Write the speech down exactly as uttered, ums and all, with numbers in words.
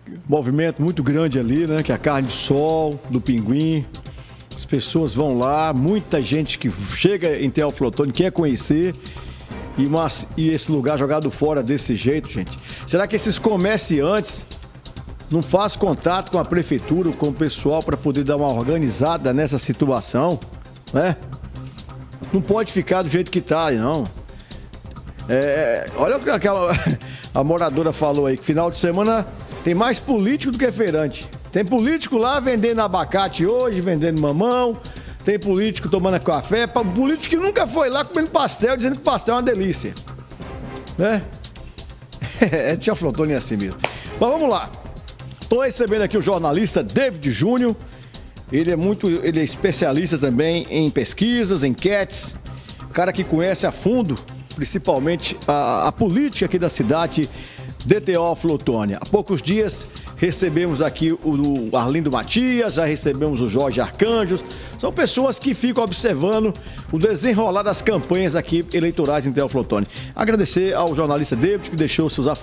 movimento muito grande ali, né? Que é a carne de sol, do Pinguim. As pessoas vão lá, muita gente que chega em Teófilo Otoni quer conhecer. E, uma, e esse lugar jogado fora desse jeito, gente. Será que esses comerciantes não fazem contato com a prefeitura, com o pessoal, para poder dar uma organizada nessa situação, né? Não pode ficar do jeito que tá, não. É, olha o que aquela, a moradora falou aí, que final de semana tem mais político do que feirante. Tem político lá vendendo abacate hoje, vendendo mamão. Tem político tomando café. Político que nunca foi lá comendo pastel, dizendo que pastel é uma delícia. Né? É, Teófilo Otoni é assim mesmo. Mas vamos lá. Estou recebendo aqui o jornalista David Júnior. Ele é muito, ele é especialista também em pesquisas, enquetes. Cara que conhece a fundo, principalmente a, a política aqui da cidade de Teófilo Otoni. Há poucos dias recebemos aqui o, o Arlindo Matias, já recebemos o Jorge Arcanjos. São pessoas que ficam observando o desenrolar das campanhas aqui eleitorais em Teófilo Otoni. Agradecer ao jornalista David que deixou seus